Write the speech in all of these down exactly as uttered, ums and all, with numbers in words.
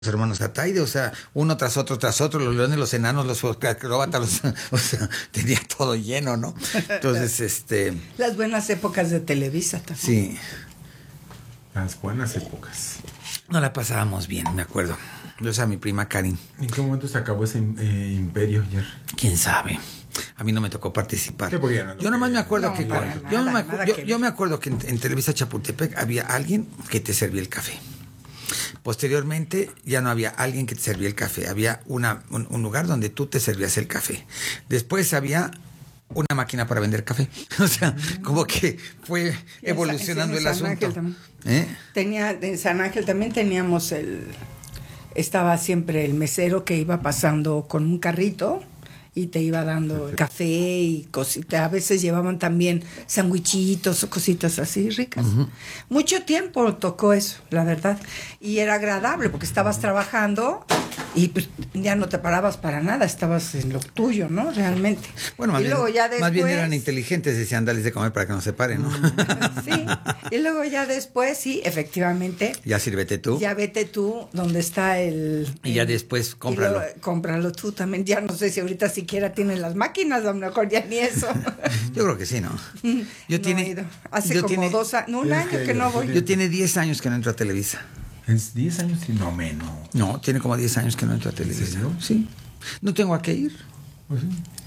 hermanos Ataide, o sea, uno tras otro, tras otro, los leones, los enanos, los acróbatas, los, o sea, tenía todo lleno, ¿no? Entonces, este... Las buenas épocas de Televisa también. Sí. Las buenas épocas. No la pasábamos bien, me acuerdo. Yo, o sea, mi prima Karin. ¿En qué momento se acabó ese eh, imperio ayer? ¿Quién sabe? A mí no me tocó participar. ¿Qué podía, no, yo nomás me acuerdo no, que... para Cuando, nada, yo, me, nada yo, que yo me acuerdo que en, en Televisa Chapultepec había alguien que te servía el café. Posteriormente ya no había alguien que te servía el café, había una, un, un lugar donde tú te servías el café. Después había una máquina para vender café. O sea, como que fue evolucionando el asunto. ¿Eh? Tenía, en San Ángel también teníamos el... Estaba siempre el mesero que iba pasando con un carrito y te iba dando café y cositas. A veces llevaban también sandwichitos o cositas así ricas. Uh-huh. Mucho tiempo tocó eso, la verdad. Y era agradable porque estabas trabajando y pues ya no te parabas para nada, estabas en lo tuyo, ¿no? Realmente. Bueno, más, y bien, luego ya después, más bien eran inteligentes, decían, dales de comer para que no se paren, ¿no? Sí, y luego ya después, sí, efectivamente. Ya sírvete tú. Ya vete tú donde está el... Y ya el, después cómpralo. Luego, cómpralo tú también. Ya no sé si ahorita siquiera tienen las máquinas, a lo mejor ya ni eso. Yo creo que sí, ¿no? Yo no tiene... Hace yo como tiene, dos años, no, un año que, que no voy. Yo tiene diez años que no entro a Televisa. ¿Es diez años? No, menos. No, tiene como diez años que no entro a Televisa. ¿En serio? Sí. No tengo a qué ir. Pues sí.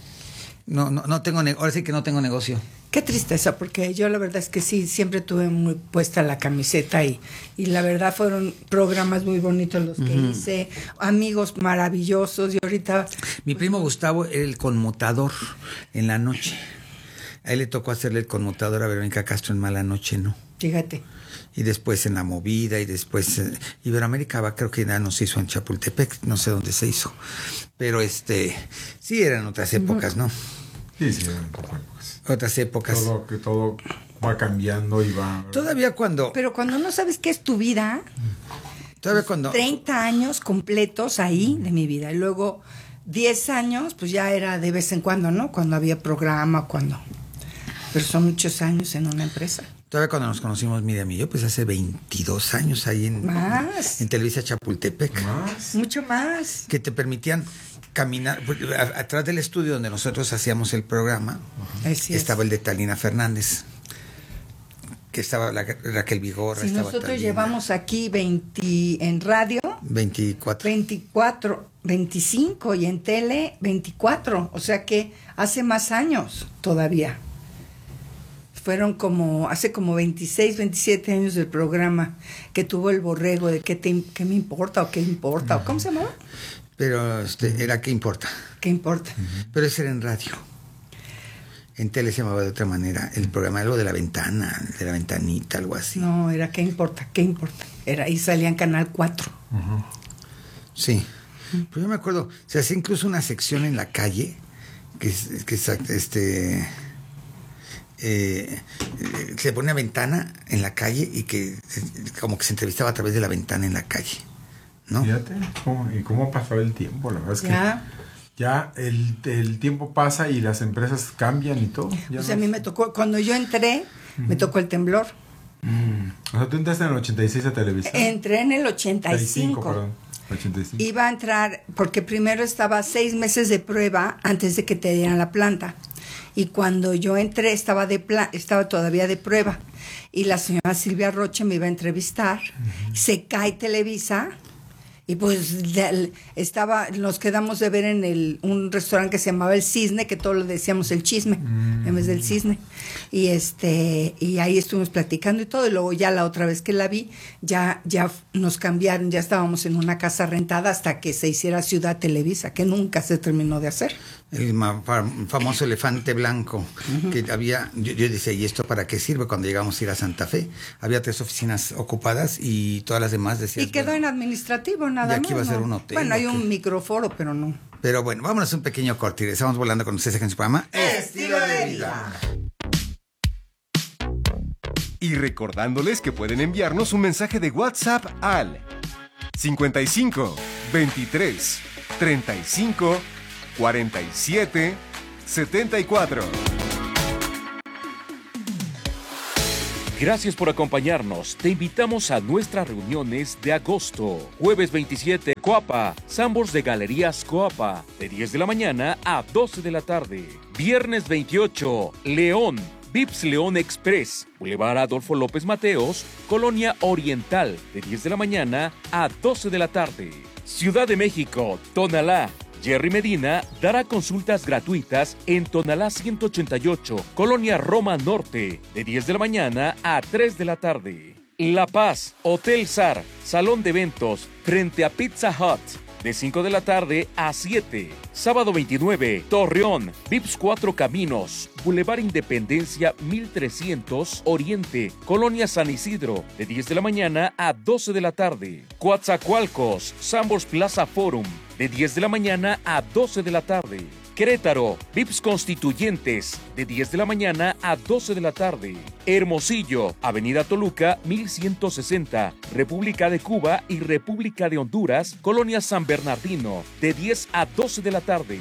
No, no, no tengo, ahora sí que no tengo negocio. Qué tristeza, porque yo la verdad es que sí, siempre tuve muy puesta la camiseta y, y la verdad fueron programas muy bonitos los que uh-huh. hice, amigos maravillosos y ahorita... Mi primo Gustavo era el conmutador en la noche. A él le tocó hacerle el conmutador a Verónica Castro en Mala Noche, ¿no? Fíjate. Y después en La Movida y después eh, Iberoamérica va, creo que ya no se hizo en Chapultepec, no sé dónde se hizo. Pero este, sí eran otras épocas, ¿no? Sí, sí, eran otras épocas. Otras épocas. Todo, que todo va cambiando y va... ¿verdad? Todavía cuando... Pero cuando no sabes qué es tu vida... Todavía cuando... treinta años completos ahí de mi vida. Y luego diez años, pues ya era de vez en cuando, ¿no? Cuando había programa, cuando... Pero son muchos años en una empresa. Todavía cuando nos conocimos, Miriam y yo, pues hace veintidós años ahí en... Más. En Televisa Chapultepec. Más. Mucho más. Que te permitían caminar... Atrás del estudio donde nosotros hacíamos el programa, uh-huh. estaba el de Talina Fernández, que estaba la, Raquel Vigorra. Si estaba nosotros Talina. Llevamos aquí veinte en radio... veinticuatro. veinticuatro, veinticinco y en tele veinticuatro. O sea que hace más años todavía. Fueron como, hace como veintiséis, veintisiete años del programa que tuvo el borrego de qué, te, qué me importa o qué importa, o ¿cómo se llamaba? Pero este, era qué importa. ¿Qué importa? Uh-huh. Pero ese era en radio. En tele se llamaba de otra manera. El programa, algo de la ventana, de la ventanita, algo así. No, era qué importa, qué importa. Era, ahí salía en Canal cuatro. Uh-huh. Sí. Uh-huh. Pero yo me acuerdo, se hacía incluso una sección en la calle, que, que este... Eh, eh, se ponía una ventana en la calle y que como que se entrevistaba a través de la ventana en la calle, ¿no? Fíjate, ¿cómo, y cómo ha pasado el tiempo, la verdad es que ya, ya el, el tiempo pasa y las empresas cambian y todo. Ya pues no... a mí me tocó, cuando yo entré, uh-huh. me tocó el temblor. Mm. O sea, tú entraste en el ochenta y seis a Televisa. Entré en el ochenta y cinco. perdón. ochenta y cinco. Iba a entrar, porque primero estaba seis meses de prueba antes de que te dieran la planta. Y cuando yo entré estaba de pla- estaba todavía de prueba. Y la señora Silvia Roche me iba a entrevistar. Uh-huh. Se cae Televisa. Y pues de, estaba, nos quedamos de ver en el un restaurante que se llamaba El Cisne, que todos le decíamos El Chisme, mm. en vez del Cisne. Y este, y ahí estuvimos platicando y todo. Y luego ya la otra vez que la vi, ya, ya nos cambiaron, ya estábamos en una casa rentada hasta que se hiciera Ciudad Televisa, que nunca se terminó de hacer. El famoso elefante blanco, uh-huh. que había, yo, yo decía, ¿y esto para qué sirve? Cuando llegamos a ir a Santa Fe, había tres oficinas ocupadas y todas las demás decían... Y quedó bueno, en administrativo nada más. Y aquí más, va a ser ¿no? un hotel. Bueno, hay ¿o un microforo, pero no. Pero bueno, vámonos a un pequeño corte y estamos volando con ustedes aquí en su programa Estilo de Vida. Y recordándoles que pueden enviarnos un mensaje de WhatsApp al cincuenta y cinco, veintitrés, treinta y cinco, cuarenta y siete, setenta y cuatro. Gracias por acompañarnos. Te invitamos a nuestras reuniones de agosto. Jueves veintisiete, Coapa, Sambors de Galerías Coapa, de diez de la mañana a doce de la tarde. Viernes veintiocho, León, Vips León Express, Boulevard Adolfo López Mateos, Colonia Oriental, de diez de la mañana a doce de la tarde. Ciudad de México, Tonalá, Jerry Medina dará consultas gratuitas en Tonalá ciento ochenta y ocho, Colonia Roma Norte, de diez de la mañana a tres de la tarde. La Paz, Hotel Sar, Salón de Eventos, frente a Pizza Hut, de cinco de la tarde a siete. Sábado veintinueve, Torreón, Vips Cuatro Caminos, Boulevard Independencia mil trescientos, Oriente, Colonia San Isidro, de diez de la mañana a doce de la tarde. Coatzacoalcos, Sambors Plaza Forum, de diez de la mañana a doce de la tarde. Querétaro, Vips Constituyentes, de diez de la mañana a doce de la tarde. Hermosillo, Avenida Toluca, mil ciento sesenta, República de Cuba y República de Honduras, Colonia San Bernardino, de diez a doce de la tarde.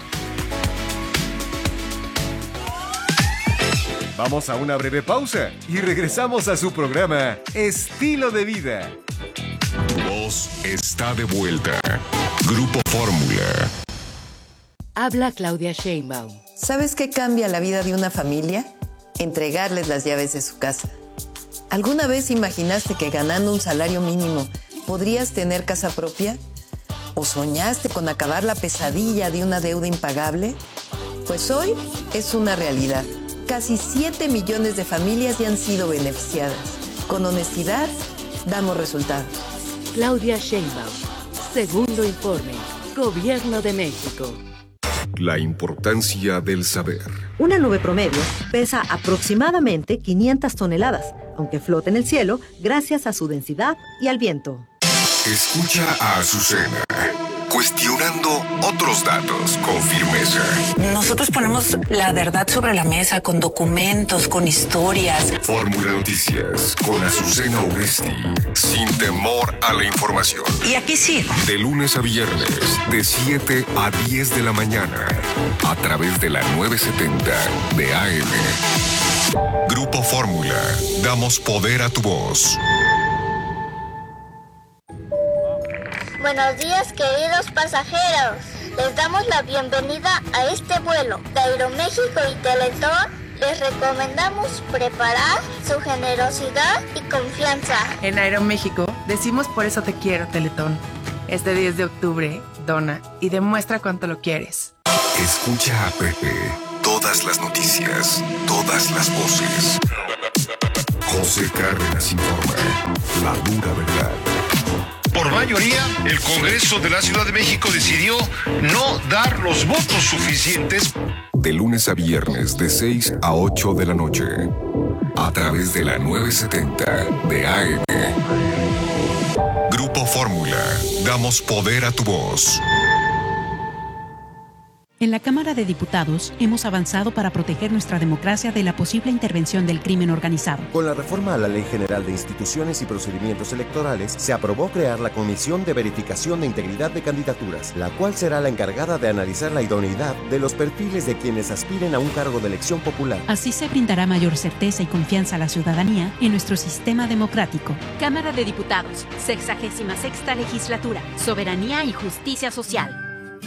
Vamos a una breve pausa y regresamos a su programa Estilo de Vida. Tu voz está de vuelta. Grupo Fórmula. Habla Claudia Sheinbaum. ¿Sabes qué cambia la vida de una familia? Entregarles las llaves de su casa. ¿Alguna vez imaginaste que ganando un salario mínimo podrías tener casa propia? ¿O soñaste con acabar la pesadilla de una deuda impagable? Pues hoy es una realidad. Casi siete millones de familias ya han sido beneficiadas. Con honestidad, damos resultados. Claudia Sheinbaum. Segundo informe. Gobierno de México. La importancia del saber. Una nube promedio pesa aproximadamente quinientas toneladas, aunque flota en el cielo gracias a su densidad y al viento. Escucha a Azucena, cuestionando otros datos con firmeza. Nosotros ponemos la verdad sobre la mesa con documentos, con historias. Fórmula Noticias con Azucena Oresti, sin temor a la información. Y aquí sí. De lunes a viernes, de siete a diez de la mañana, a través de la novecientos setenta de A M. Grupo Fórmula, damos poder a tu voz. Buenos días, queridos pasajeros. Les damos la bienvenida a este vuelo. De Aeroméxico y Teletón les recomendamos preparar su generosidad y confianza. En Aeroméxico decimos por eso te quiero, Teletón. Este diez de octubre, dona y demuestra cuánto lo quieres. Escucha a Pepe. Todas las noticias, todas las voces. José Cárdenas informa. La dura verdad. Por mayoría, el Congreso de la Ciudad de México decidió no dar los votos suficientes. De lunes a viernes, de seis a ocho de la noche, a través de la novecientos setenta de A M. Grupo Fórmula, damos poder a tu voz. En la Cámara de Diputados hemos avanzado para proteger nuestra democracia de la posible intervención del crimen organizado. Con la reforma a la Ley General de Instituciones y Procedimientos Electorales, se aprobó crear la Comisión de Verificación de Integridad de Candidaturas, la cual será la encargada de analizar la idoneidad de los perfiles de quienes aspiren a un cargo de elección popular. Así se brindará mayor certeza y confianza a la ciudadanía en nuestro sistema democrático. Cámara de Diputados, sexagésima sexta legislatura, Soberanía y Justicia Social.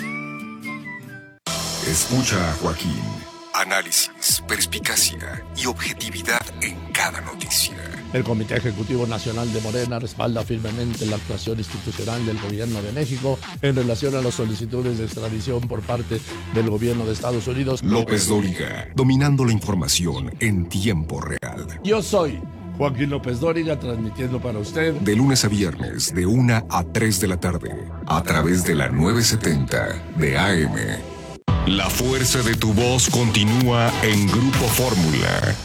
Escucha a Joaquín. Análisis, perspicacia y objetividad en cada noticia. El Comité Ejecutivo Nacional de Morena respalda firmemente la actuación institucional del Gobierno de México en relación a las solicitudes de extradición por parte del Gobierno de Estados Unidos. López Dóriga, dominando la información en tiempo real. Yo soy Joaquín López Dóriga, transmitiendo para usted de lunes a viernes, de una a tres de la tarde, a través de la novecientos setenta de A M. La fuerza de tu voz continúa en Grupo Fórmula.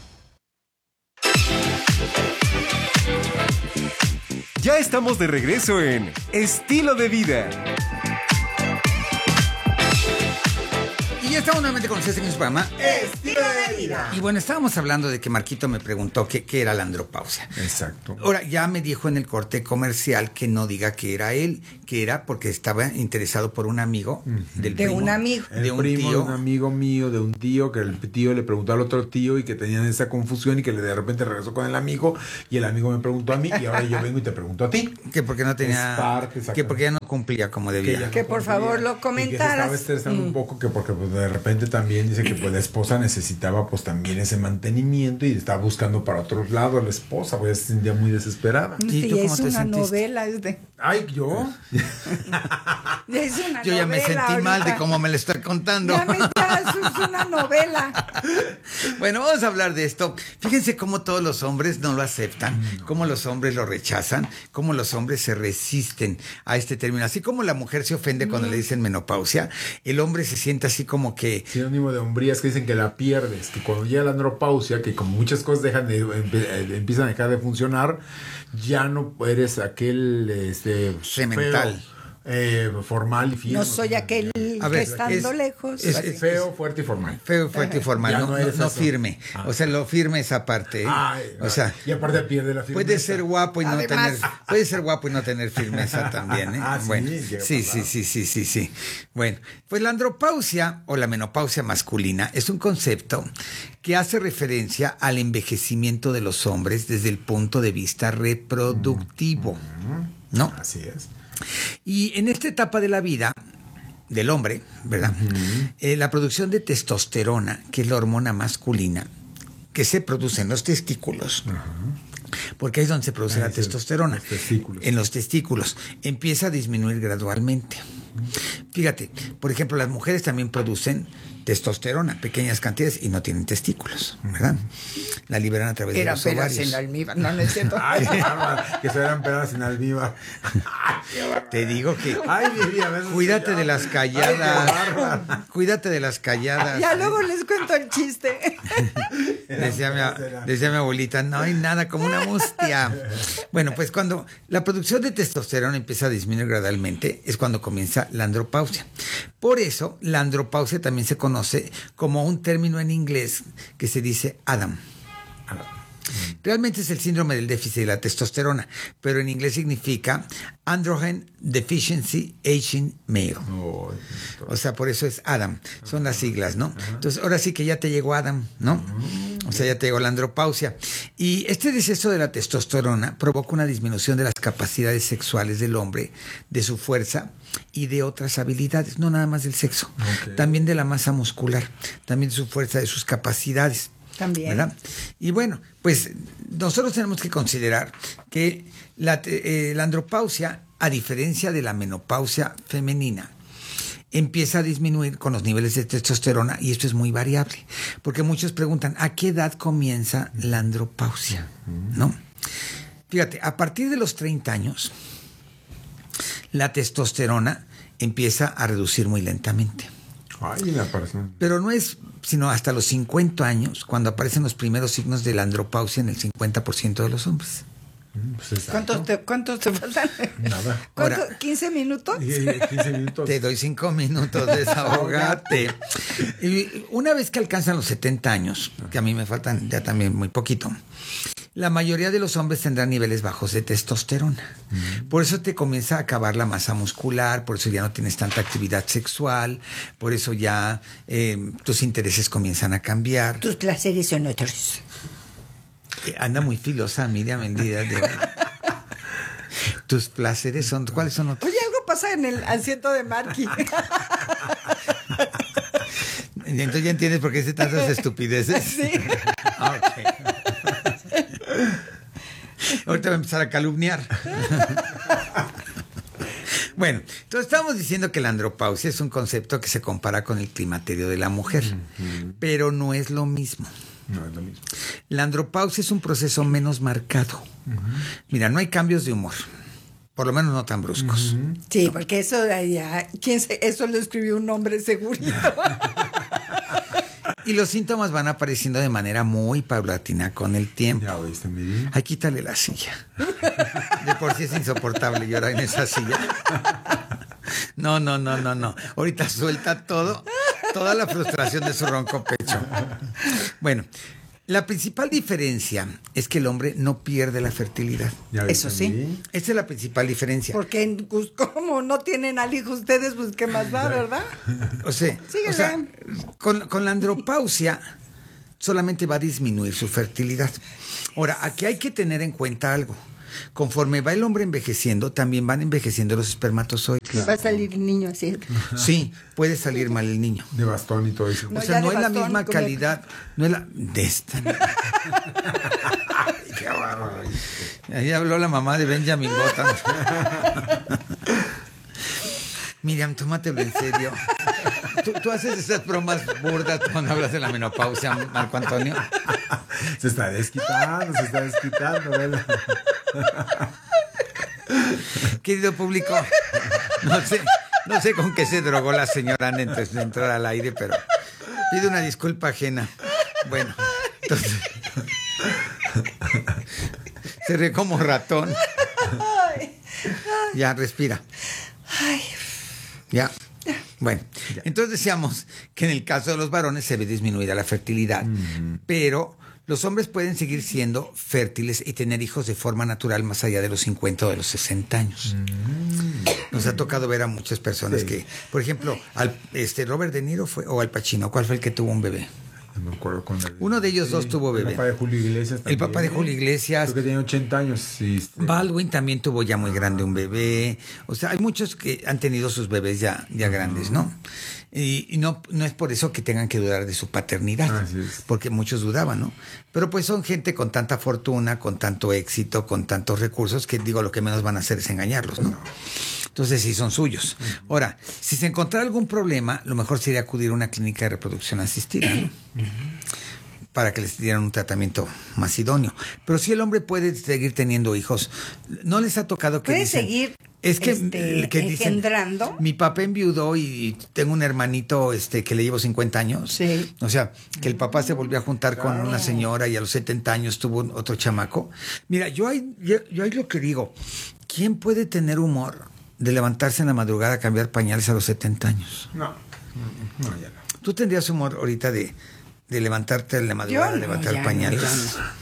Ya estamos de regreso en Estilo de Vida. Y ya estamos nuevamente con ustedes en su programa Estilo de Vida. Y bueno, estábamos hablando de que Marquito me preguntó qué, qué era la andropausia. Exacto. Ahora, ya me dijo en el corte comercial que no diga que era él, que era porque estaba interesado por un amigo uh-huh. del de primo, un amigo. El de un primo tío. de un amigo mío, de un tío, que el tío le preguntó al otro tío y que tenían esa confusión y que de repente regresó con el amigo y el amigo me preguntó a mí y ahora yo vengo y te pregunto a ti. Que porque no tenía, parte, que porque ya no cumplía como debía. Que, que por favor lo comentaras. Y que se estaba estresando mm. un poco, que porque pues, de repente también dice que pues, la esposa necesitaba pues también ese mantenimiento y estaba buscando para otros lados la esposa, pues ya se sentía muy desesperada. ¿Y tú cómo es te una sentiste? Novela es de... Ay, ¿yo? Es una yo ya novela me sentí ahorita. mal de cómo me lo estoy contando. Ya me estás, es una novela. Bueno, vamos a hablar de esto. Fíjense cómo todos los hombres no lo aceptan, no. cómo los hombres lo rechazan, cómo los hombres se resisten a este término. Así como la mujer se ofende mm. cuando le dicen menopausia, el hombre se siente así como que... Sinónimo de hombría es que dicen que la pierdes, que cuando llega la andropausia, que como muchas cosas dejan de, empe, empiezan a dejar de funcionar, ya no eres aquel este, semental. Eh, formal y firme. No soy aquel a ver, que estando es, lejos. Es, es feo, fuerte y formal. Feo, fuerte y formal, no, no, no, no firme. Ah. O sea, lo firme esa parte. ¿eh? Ay, o sea, y aparte pierde la firmeza. Puede ser guapo y no Además. tener, puede ser guapo y no tener firmeza también, ¿eh? Ah, bueno, sí, sí, sí, sí, sí, sí, sí. Bueno, pues la andropausia o la menopausia masculina es un concepto que hace referencia al envejecimiento de los hombres desde el punto de vista reproductivo, ¿no? Así es. Y en esta etapa de la vida del hombre, ¿verdad? Uh-huh. Eh, la producción de testosterona, que es la hormona masculina, que se produce en los testículos, uh-huh. porque ahí es donde se produce Ahí la testosterona, los testículos. en los testículos, empieza a disminuir gradualmente. Uh-huh. Fíjate, por ejemplo, las mujeres también producen testosterona, pequeñas cantidades, y no tienen testículos, ¿verdad? La liberan a través Era de los ovarios. sin almíbar, no necesito. Ay, que se eran peras sin almíbar. Te digo que Ay, mi vida, cuídate de las calladas. Ay, cuídate de las calladas. Ya luego les cuento el chiste. Decía mi, decía mi abuelita, no hay nada como una mustia. Bueno, pues cuando la producción de testosterona empieza a disminuir gradualmente, es cuando comienza la andropausia. Por eso, la andropausia también se conoce como un término en inglés que se dice Adam. Realmente es el síndrome del déficit de la testosterona, pero en inglés significa Androgen Deficiency Aging Male. Oh, o sea, por eso es Adam. Son las siglas, ¿no? Entonces, ahora sí que ya te llegó Adam, ¿no? O sea, ya te llegó la andropausia. Y este deceso de la testosterona provoca una disminución de las capacidades sexuales del hombre, de su fuerza y de otras habilidades, no nada más del sexo, okay. También de la masa muscular, también de su fuerza, de sus capacidades. También. ¿Verdad? Y bueno, pues nosotros tenemos que considerar que la, eh, la andropausia, a diferencia de la menopausia femenina, empieza a disminuir con los niveles de testosterona y esto es muy variable, porque muchos preguntan, ¿a qué edad comienza la andropausia? ¿No? Fíjate, a partir de los treinta años, la testosterona empieza a reducir muy lentamente. Ay, me aparece. Pero no es sino hasta los cincuenta años cuando aparecen los primeros signos de la andropausia en el cincuenta por ciento de los hombres. Pues ¿Cuántos te, ¿Cuántos te faltan? Nada. ¿Cuánto, ¿quince minutos? quince minutos. Te doy cinco minutos, desahogate. Y una vez que alcanzan los setenta años, que a mí me faltan ya también muy poquito, la mayoría de los hombres tendrán niveles bajos de testosterona. Mm. Por eso te comienza a acabar la masa muscular, por eso ya no tienes tanta actividad sexual, por eso ya eh, tus intereses comienzan a cambiar. Tus placeres son otros. Eh, anda muy filosa, Miriam, el día de... Tus placeres son... ¿Cuáles son otros? Oye, algo pasa en el asiento de Marky. Entonces ya entiendes por qué dice tantas estupideces. Sí. Okay. Ahorita voy a empezar a calumniar. Bueno, entonces estamos diciendo que la andropausia es un concepto que se compara con el climaterio de la mujer, uh-huh. pero no es lo mismo. No es lo mismo. La andropausia es un proceso menos marcado. Uh-huh. Mira, no hay cambios de humor. Por lo menos no tan bruscos. Uh-huh. Sí, porque eso ya, ¿quién se, eso lo escribió un hombre segurito. Y los síntomas van apareciendo de manera muy paulatina con el tiempo. Ya oíste, mi vida. Ay, quítale la silla. De por sí es insoportable llorar en esa silla. No, no, no, no, no. Ahorita suelta todo toda la frustración de su ronco pecho. Bueno, la principal diferencia es que el hombre no pierde la fertilidad. Eso sí. Esa es la principal diferencia. Porque pues, como no tienen al hijo ustedes, pues qué más da, ¿verdad? O sea, o sea con, con la andropausia solamente va a disminuir su fertilidad. Ahora, aquí hay que tener en cuenta algo. Conforme va el hombre envejeciendo, también van envejeciendo los espermatozoides. Va a salir el niño así. Sí, puede salir mal el niño. De bastón y todo eso. O sea, no es la misma calidad. No es la... De esta. Qué bárbaro. Ahí habló la mamá de Benjamin Button. Miriam, tómatelo en serio. ¿Tú, tú haces esas bromas burdas cuando hablas de la menopausia, Marco Antonio? Se está desquitando, se está desquitando, ¿verdad? Querido público, no sé, no sé con qué se drogó la señora antes de entrar al aire, pero pido una disculpa ajena. Bueno, entonces se ríe como ratón. Ya, respira. Ya. Bueno, entonces decíamos que en el caso de los varones se ve disminuida la fertilidad, mm. pero los hombres pueden seguir siendo fértiles y tener hijos de forma natural más allá de los cincuenta o de los sesenta años. Mm. Nos ha tocado ver a muchas personas sí. que, por ejemplo, al, este Robert De Niro fue, o Al Pacino, ¿cuál fue el que tuvo un bebé? No me acuerdo con el, Uno de ellos sí, dos tuvo bebé. El papá de Julio Iglesias también. El papá de Julio Iglesias. Creo que tenía ochenta años. Sí, este. Baldwin también tuvo ya muy grande un bebé. O sea, hay muchos que han tenido sus bebés ya, ya uh-huh. grandes, ¿no? Y, y no, no es por eso que tengan que dudar de su paternidad. Así es. Porque muchos dudaban, ¿no? Pero pues son gente con tanta fortuna, con tanto éxito, con tantos recursos, que digo, lo que menos van a hacer es engañarlos, ¿no? Entonces sí son suyos. Ahora, si se encontrara algún problema, lo mejor sería acudir a una clínica de reproducción asistida, ¿no? Uh-huh. Para que les dieran un tratamiento más idóneo. Pero si el hombre puede seguir teniendo hijos, ¿no les ha tocado que puede dicen, seguir es que, este, que dicen, engendrando? Mi papá enviudó y tengo un hermanito este que le llevo cincuenta años. Sí. O sea, que el papá se volvió a juntar claro. con una señora y a los setenta años tuvo otro chamaco. Mira, yo ahí, yo, yo ahí lo que digo, ¿quién puede tener humor de levantarse en la madrugada a cambiar pañales a los setenta años? No, no, ya no. ¿Tú tendrías humor ahorita de... de levantarte en la madrugada, no, levantar ya, pañales? No, no.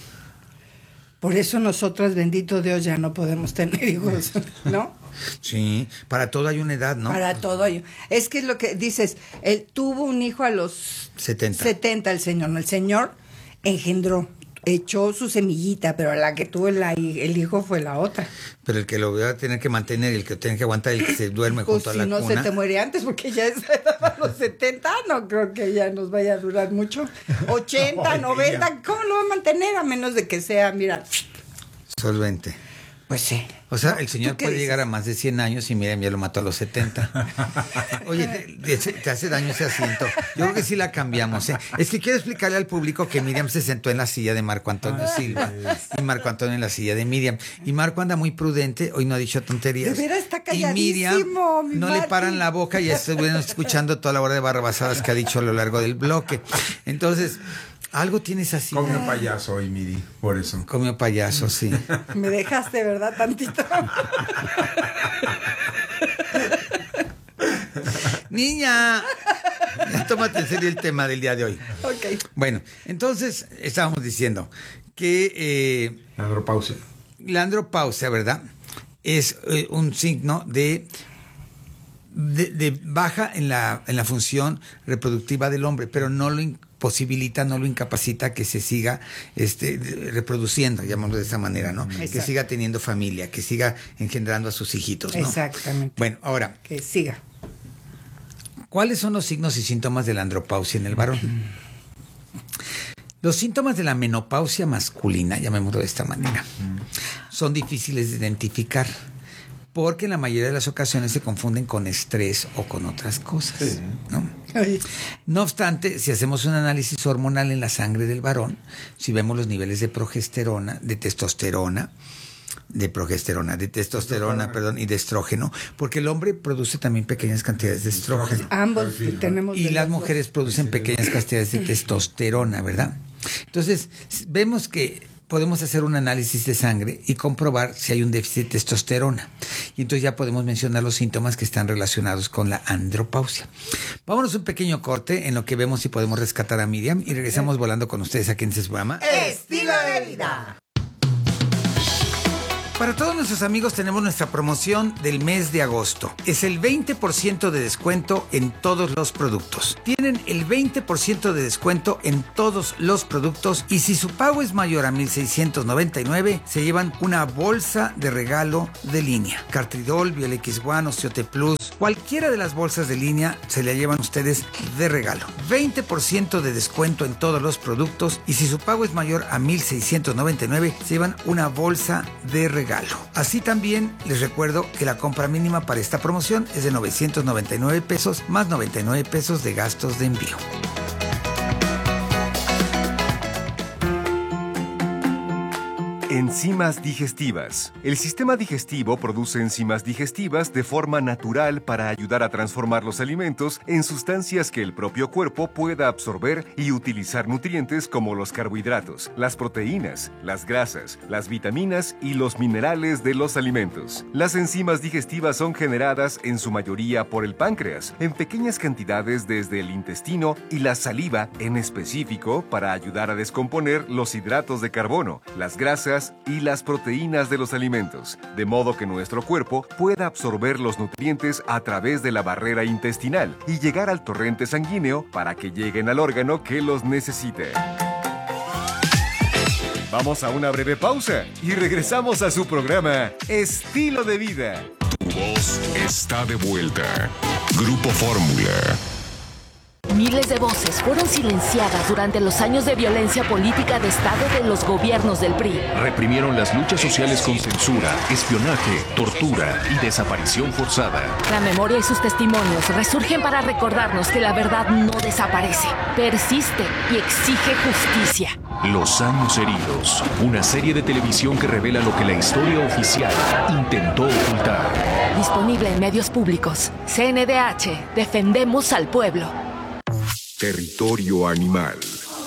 Por eso nosotras, bendito Dios, ya no podemos tener hijos, ¿no? Sí, para todo hay una edad, ¿no? Para todo hay. Es que es lo que dices, él tuvo un hijo a los setenta. setenta, el señor, no, el señor engendró, echó su semillita, pero la que tuvo el, el hijo fue la otra. Pero el que lo va a tener que mantener, el que tiene que aguantar, el que se duerme pues junto si a la no cuna. Se te muere antes, porque ya es a los setenta, no creo que ya nos vaya a durar mucho. ochenta, noventa, ¿cómo lo va a mantener? A menos de que sea, mira... solvente. Pues sí. O sea, el señor puede dices? llegar a más de cien años y Miriam ya lo mató a los setenta. Oye, te, te, te hace daño ese asiento. Yo creo que sí la cambiamos, ¿eh? Es que quiero explicarle al público que Miriam se sentó en la silla de Marco Antonio Silva y Marco Antonio en la silla de Miriam. Y Marco anda muy prudente, hoy no ha dicho tonterías. De veras está calladísimo. Y Miriam mi no Martín. le paran la boca y estuvieron escuchando toda la hora de barrabasadas que ha dicho a lo largo del bloque. Entonces... algo tienes así. Comió payaso hoy, Miri, por eso. Comió payaso, sí. Me dejaste, ¿verdad? Tantito. Niña, ya tómate en serio el tema del día de hoy. Ok. Bueno, entonces estábamos diciendo que... Eh, la andropausia. La andropausia, ¿verdad? Es eh, un signo de... De, de baja en la, en la función reproductiva del hombre, pero no lo imposibilita, no lo incapacita que se siga este, reproduciendo, llamémoslo de esa manera, ¿no? Exacto. Que siga teniendo familia, que siga engendrando a sus hijitos, ¿no? Exactamente. Bueno, ahora... que siga. ¿Cuáles son los signos y síntomas de la andropausia en el varón? Los síntomas de la menopausia masculina, llamémoslo de esta manera, son difíciles de identificar, porque en la mayoría de las ocasiones se confunden con estrés o con otras cosas, sí. ¿no? No obstante, si hacemos un análisis hormonal en la sangre del varón, si vemos los niveles de progesterona, de testosterona, de progesterona, de testosterona, perdón, y de estrógeno, porque el hombre produce también pequeñas cantidades de estrógeno. Ambos tenemos. Y las mujeres producen pequeñas cantidades de testosterona, ¿verdad? Entonces, vemos que podemos hacer un análisis de sangre y comprobar si hay un déficit de testosterona. Y entonces ya podemos mencionar los síntomas que están relacionados con la andropausia. Vámonos un pequeño corte en lo que vemos si podemos rescatar a Miriam y regresamos volando con ustedes aquí en este programa. Estilo de vida. Para todos nuestros amigos tenemos nuestra promoción del mes de agosto. Es el veinte por ciento de descuento en todos los productos. Tienen el veinte por ciento de descuento en todos los productos y si su pago es mayor a mil seiscientos noventa y nueve, se llevan una bolsa de regalo de línea. Cartridol, Biolex One, Osteote Plus, cualquiera de las bolsas de línea se la llevan ustedes de regalo. veinte por ciento de descuento en todos los productos y si su pago es mayor a mil seiscientos noventa y nueve, se llevan una bolsa de regalo. Así también les recuerdo que la compra mínima para esta promoción es de novecientos noventa y nueve pesos más noventa y nueve pesos de gastos de envío. Enzimas digestivas. El sistema digestivo produce enzimas digestivas de forma natural para ayudar a transformar los alimentos en sustancias que el propio cuerpo pueda absorber y utilizar nutrientes como los carbohidratos, las proteínas, las grasas, las vitaminas y los minerales de los alimentos. Las enzimas digestivas son generadas en su mayoría por el páncreas, en pequeñas cantidades desde el intestino y la saliva en específico para ayudar a descomponer los hidratos de carbono, las grasas y las proteínas de los alimentos, de modo que nuestro cuerpo pueda absorber los nutrientes a través de la barrera intestinal y llegar al torrente sanguíneo para que lleguen al órgano que los necesite. Vamos a una breve pausa y regresamos a su programa Estilo de Vida. Tu voz está de vuelta. Grupo Fórmula. Miles de voces fueron silenciadas durante los años de violencia política de Estado de los gobiernos del P R I. Reprimieron las luchas sociales con censura, espionaje, tortura y desaparición forzada. La memoria y sus testimonios resurgen para recordarnos que la verdad no desaparece, persiste y exige justicia. Los años heridos, una serie de televisión que revela lo que la historia oficial intentó ocultar. Disponible en medios públicos. C N D H, defendemos al pueblo. Territorio animal.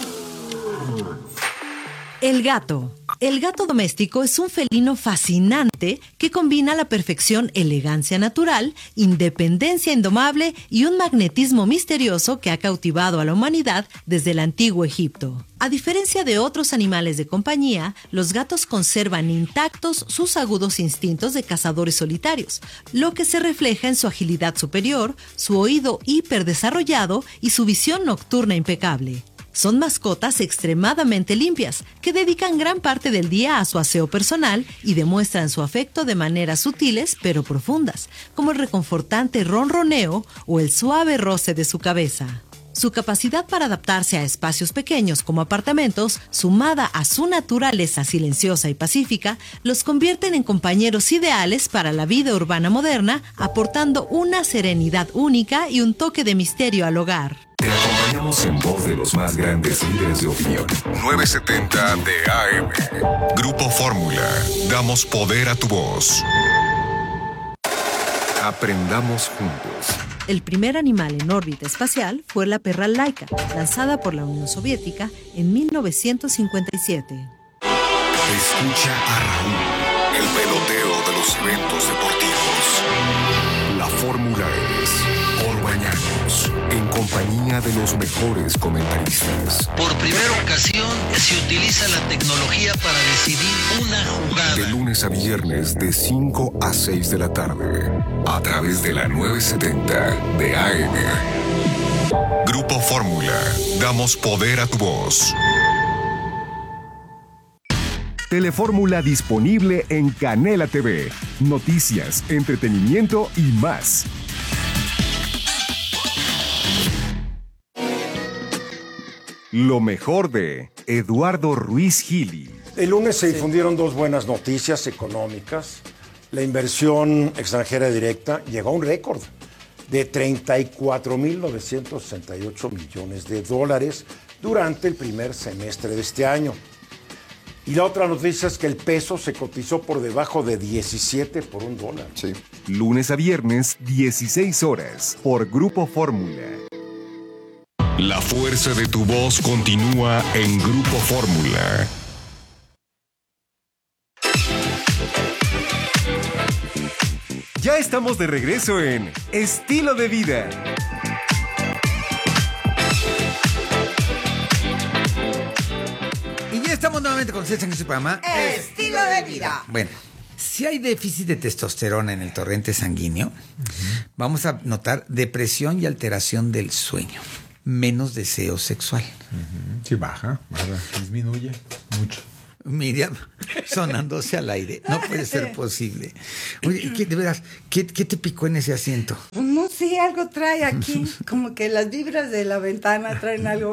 El gato. El gato doméstico es un felino fascinante que combina a la perfección elegancia natural, independencia indomable y un magnetismo misterioso que ha cautivado a la humanidad desde el antiguo Egipto. A diferencia de otros animales de compañía, los gatos conservan intactos sus agudos instintos de cazadores solitarios, lo que se refleja en su agilidad superior, su oído hiperdesarrollado y su visión nocturna impecable. Son mascotas extremadamente limpias, que dedican gran parte del día a su aseo personal y demuestran su afecto de maneras sutiles pero profundas, como el reconfortante ronroneo o el suave roce de su cabeza. Su capacidad para adaptarse a espacios pequeños como apartamentos, sumada a su naturaleza silenciosa y pacífica, los convierten en compañeros ideales para la vida urbana moderna, aportando una serenidad única y un toque de misterio al hogar. Te acompañamos en voz de los más grandes líderes de opinión. novecientos setenta de A M. Grupo Fórmula. Damos poder a tu voz. Aprendamos juntos. El primer animal en órbita espacial fue la perra Laika, lanzada por la Unión Soviética en mil novecientos cincuenta y siete. Escucha a Raúl, el pelotero de los eventos deportivos. La fórmula es Orbañanos, en compañía de los mejores comentaristas. Por primera ocasión se utiliza la tecnología para decidir una jugada. De lunes a viernes de cinco a seis de la tarde, a través de la novecientos setenta de A M. Grupo Fórmula, damos poder a tu voz. Telefórmula disponible en Canela T V. Noticias, entretenimiento y más. Lo mejor de Eduardo Ruiz Gili. El lunes se difundieron dos buenas noticias económicas. La inversión extranjera directa llegó a un récord de treinta y cuatro mil novecientos sesenta y ocho millones de dólares durante el primer semestre de este año. Y la otra noticia es que el peso se cotizó por debajo de diecisiete por un dólar. Sí. Lunes a viernes, dieciséis horas, por Grupo Fórmula. La fuerza de tu voz continúa en Grupo Fórmula. Ya estamos de regreso en Estilo de Vida. Y ya estamos nuevamente con ustedes en este programa Estilo de Vida. Bueno, si hay déficit de testosterona en el torrente sanguíneo, uh-huh. vamos a notar depresión y alteración del sueño, menos deseo sexual. Uh-huh. Sí, baja, baja, disminuye mucho. Miriam, sonándose al aire. No puede ser posible. Oye, ¿qué, de veras, ¿qué, ¿qué te picó en ese asiento? Pues no sé, algo trae aquí. Como que las vibras de la ventana traen algo.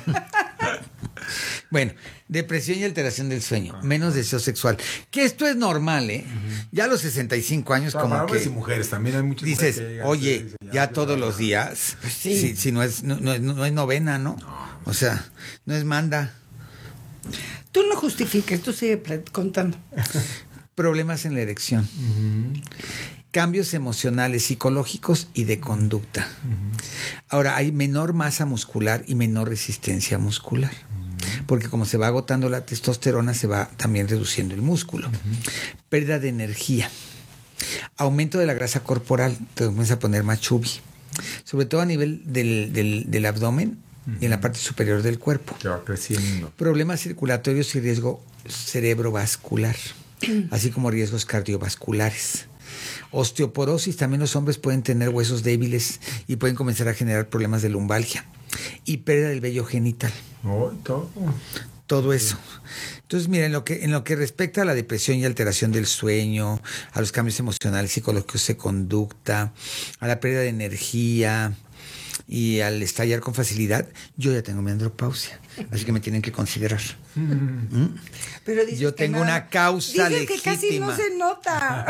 Bueno, depresión y alteración del sueño, menos deseo sexual. Que esto es normal, ¿eh? Uh-huh. Ya a los sesenta y cinco años, o sea, como para que... hombres y mujeres, también hay muchas dices, mujeres que llegan, oye, dicen, ya, ya todos los días, pues sí. si, si no, es, no, no, no es novena, ¿no? no o sea, no es manda. Tú no justifiques, tú sigue contando. Problemas en la erección. Uh-huh. Cambios emocionales, psicológicos y de conducta. Uh-huh. Ahora, hay menor masa muscular y menor resistencia muscular. Uh-huh. Porque como se va agotando la testosterona, se va también reduciendo el músculo. Uh-huh. Pérdida de energía. Aumento de la grasa corporal. Te comienza a poner más chubby. Sobre todo a nivel del, del, del abdomen. Y en la parte superior del cuerpo. Que va creciendo. Problemas circulatorios y riesgo cerebrovascular, así como riesgos cardiovasculares. Osteoporosis, también los hombres pueden tener huesos débiles y pueden comenzar a generar problemas de lumbalgia. Y pérdida del vello genital. Oh, todo. Todo eso. Entonces, mira, en lo que, en lo que respecta a la depresión y alteración del sueño, a los cambios emocionales, psicológicos de conducta, a la pérdida de energía... y al estallar con facilidad, yo ya tengo mi andropausia, así que me tienen que considerar. ¿Mm? Pero yo tengo nada, una causa dices legítima. Que casi no se nota.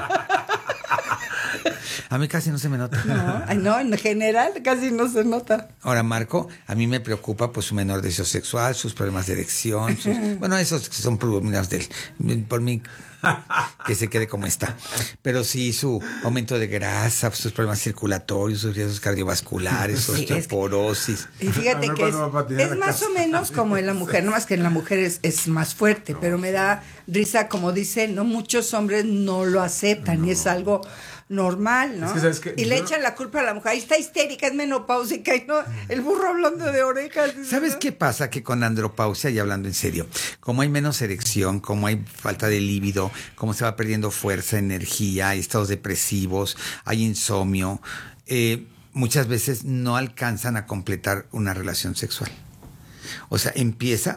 A mí casi no se me nota. No, ay, no, en general casi no se nota. Ahora, Marco, a mí me preocupa pues su menor deseo sexual, sus problemas de erección, sus, bueno, esos son problemas de él, por mí que se quede como está. Pero sí su aumento de grasa, sus problemas circulatorios, sus riesgos cardiovasculares, su sí, osteoporosis. Es que, y fíjate que es, es más o menos como en la mujer, no más que en la mujer es, es más fuerte, pero me da risa, como dice, no muchos hombres no lo aceptan no. y es algo normal, ¿no? Es que, ¿sabes qué? Y yo... le echan la culpa a la mujer, ahí está histérica, es menopáusica y no, el burro hablando de orejas. ¿Sabes qué pasa? Que con andropausia, y hablando en serio, como hay menos erección, como hay falta de líbido, como se va perdiendo fuerza, energía, hay estados depresivos, hay insomnio, eh, muchas veces no alcanzan a completar una relación sexual. O sea, empieza...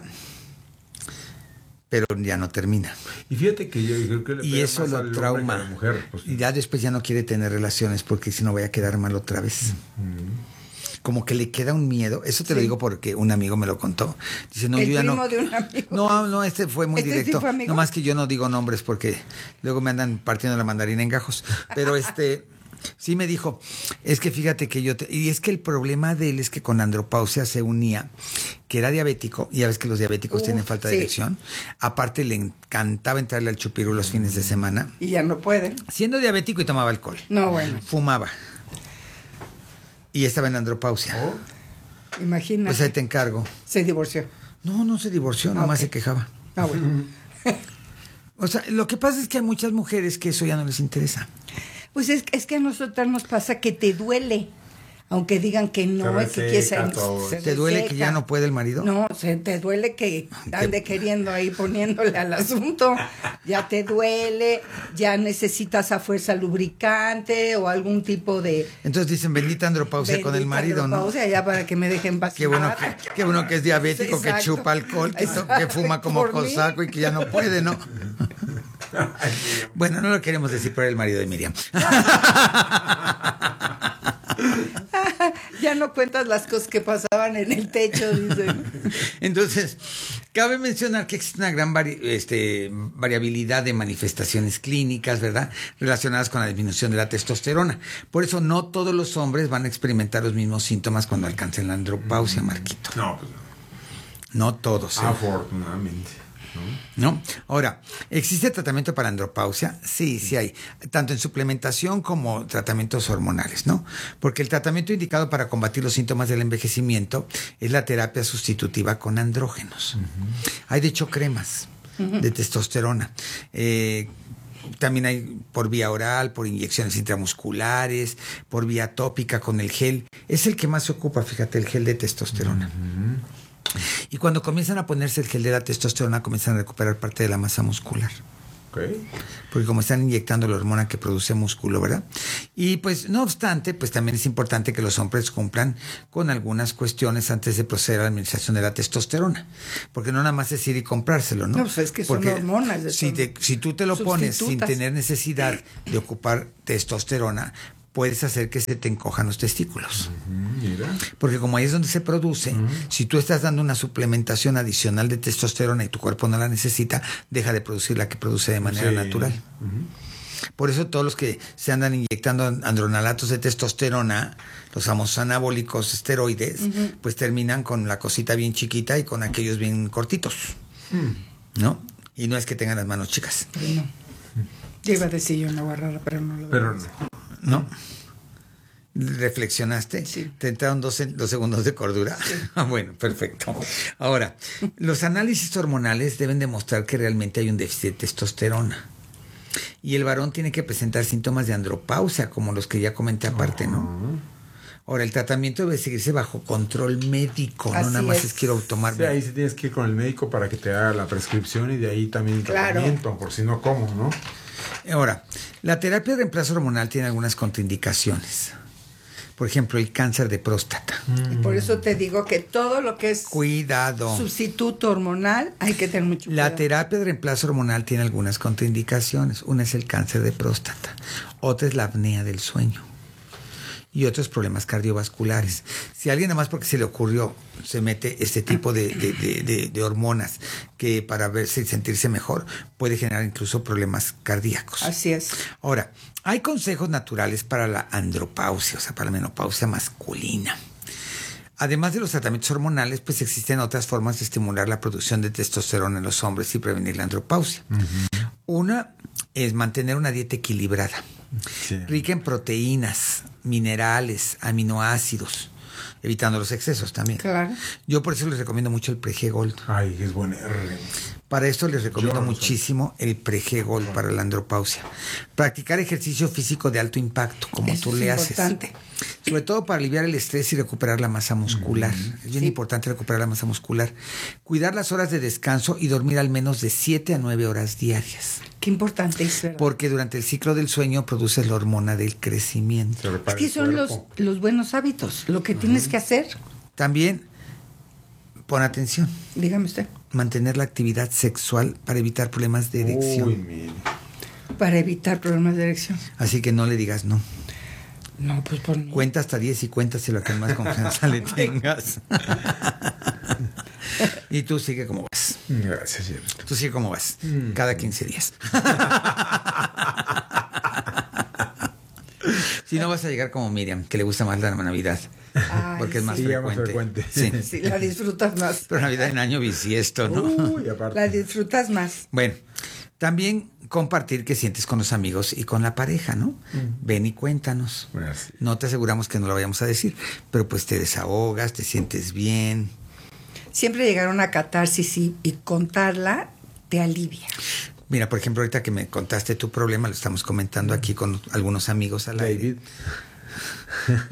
pero ya no termina. Y fíjate que yo creo que le y eso lo trauma. La mujer, pues, y ya después ya no quiere tener relaciones porque si no voy a quedar mal otra vez. Uh-huh. Como que le queda un miedo. Eso te sí. lo digo porque un amigo me lo contó. Dice, no, el yo ya primo no. De un amigo. No, no, este fue muy ¿Este directo. Sí fue amigo? No más que yo no digo nombres porque luego me andan partiendo la mandarina en gajos. Pero este. Sí me dijo, es que fíjate que yo... Te, y es que el problema de él es que con andropausia se unía, que era diabético, y ya ves que los diabéticos uh, tienen falta sí. de erección. Aparte le encantaba entrarle al chupirú los fines de semana. Y ya no pueden. Siendo diabético y tomaba alcohol. No, bueno. Fumaba. Y estaba en andropausia. Oh. Imagina. Pues ahí te encargo. Se divorció. No, no se divorció, ah, nomás okay. se quejaba. Ah, bueno. O sea, lo que pasa es que hay muchas mujeres que eso ya no les interesa. Pues es, es que a nosotras nos pasa que te duele, aunque digan que no, es que quieres se ¿Te duele seca. Que ya no puede el marido? No, se te duele que ande queriendo ahí poniéndole al asunto, ya te duele, ya necesitas a fuerza lubricante o algún tipo de... Entonces dicen, bendita andropausia bendita con el marido, andropausia, ¿no? Ya para que me dejen vacilar. Qué bueno que, qué bueno que es diabético, sí, que chupa alcohol, que, to, que fuma como cosaco y que ya no puede, ¿no? Bueno, no lo queremos decir, pero el marido de Miriam. Ya no cuentas las cosas que pasaban en el techo, dicen. Entonces, cabe mencionar que existe una gran vari- este, variabilidad de manifestaciones clínicas, ¿verdad? Relacionadas con la disminución de la testosterona. Por eso no todos los hombres van a experimentar los mismos síntomas cuando alcancen la andropausia, Marquito. No, pues no. No todos. ¿eh? Afortunadamente. ¿No? ¿No? Ahora, ¿existe tratamiento para andropausia? Sí, sí hay, tanto en suplementación como tratamientos hormonales, ¿no? Porque el tratamiento indicado para combatir los síntomas del envejecimiento es la terapia sustitutiva con andrógenos. Uh-huh. Hay de hecho cremas uh-huh. de testosterona. Eh, también hay por vía oral, por inyecciones intramusculares, por vía tópica con el gel. Es el que más se ocupa, fíjate, el gel de testosterona. Uh-huh. Y cuando comienzan a ponerse el gel de la testosterona, comienzan a recuperar parte de la masa muscular. Okay. Porque como están inyectando la hormona que produce músculo, ¿verdad? Y pues no obstante, pues también es importante que los hombres cumplan con algunas cuestiones antes de proceder a la administración de la testosterona. Porque no nada más es ir y comprárselo, ¿no? No, pues es que Porque son hormonas. De si, te, si tú te lo pones sin tener necesidad de ocupar testosterona, puedes hacer que se te encojan los testículos. Uh-huh, mira. Porque como ahí es donde se produce, uh-huh. si tú estás dando una suplementación adicional de testosterona y tu cuerpo no la necesita, deja de producir la que produce de manera sí. natural. Uh-huh. Por eso todos los que se andan inyectando andronalatos de testosterona, los famosos anabólicos esteroides, uh-huh. pues terminan con la cosita bien chiquita y con aquellos bien cortitos. Uh-huh. ¿No? Y no es que tengan las manos chicas. Pero no. Yo iba a decir yo una guarrada, pero no lo Pero no. ¿No? ¿Reflexionaste? Sí. ¿Te entraron dos, dos segundos de cordura? Sí. Bueno, perfecto. Ahora, los análisis hormonales deben demostrar que realmente hay un déficit de testosterona. Y el varón tiene que presentar síntomas de andropausia, como los que ya comenté aparte, ¿no? Uh-huh. Ahora, el tratamiento debe seguirse bajo control médico, Así no nada más es, es quiero tomar. Sí, ahí sí tienes que ir con el médico para que te haga la prescripción y de ahí también el claro. tratamiento, por si no, ¿cómo, no? Ahora, la terapia de reemplazo hormonal tiene algunas contraindicaciones. Por ejemplo, el cáncer de próstata. Y por eso te digo que todo lo que es cuidado. Sustituto hormonal hay que tener mucho cuidado. La terapia de reemplazo hormonal tiene algunas contraindicaciones. Una es el cáncer de próstata, otra es la apnea del sueño y otros problemas cardiovasculares. Si alguien nada más porque se le ocurrió se mete este tipo de, de, de, de, de hormonas que para verse y sentirse mejor puede generar incluso problemas cardíacos. Así es. Ahora, hay consejos naturales para la andropausia, o sea, para la menopausia masculina. Además de los tratamientos hormonales, pues existen otras formas de estimular la producción de testosterona en los hombres y prevenir la andropausia. Uh-huh. Una es mantener una dieta equilibrada, sí. rica en proteínas, minerales, aminoácidos, evitando los excesos también. Claro. Yo por eso les recomiendo mucho el Pre-G Gold. Ay, es bueno. Para esto les recomiendo no muchísimo sé. el Pre-G Gold para la andropausia. Practicar ejercicio físico de alto impacto, como Eso tú es le importante. haces. Sobre todo para aliviar el estrés y recuperar la masa muscular. Mm-hmm. Es bien sí. importante recuperar la masa muscular. Cuidar las horas de descanso y dormir al menos de siete a nueve horas diarias. Qué importante es, ¿verdad? Porque durante el ciclo del sueño produces la hormona del crecimiento. Es que son los, los buenos hábitos, lo que uh-huh. tienes que hacer. También, pon atención. Dígame usted. Mantener la actividad sexual para evitar problemas de erección. Uy, mire. Para evitar problemas de erección. Así que no le digas no. No, pues por mí. Cuenta hasta diez y cuéntase lo que más confianza le tengas. Y tú sigue como vas. Gracias, Jerry. Tú sigue como vas. Mm. Cada quince días. Si no vas a llegar como Miriam, que le gusta más la Navidad. Ay, porque es más sí. frecuente. frecuente. Sí. Sí, la disfrutas más. Pero Navidad en año bisiesto, ¿no? Uy, aparte. La disfrutas más. Bueno, también compartir qué sientes con los amigos y con la pareja, ¿no? Mm. Ven y cuéntanos. Bueno, sí. No te aseguramos que no lo vayamos a decir, pero pues te desahogas, te sientes bien. Siempre llegar a una catarsis y, y contarla te alivia. Mira, por ejemplo, ahorita que me contaste tu problema, lo estamos comentando aquí con algunos amigos al aire. David.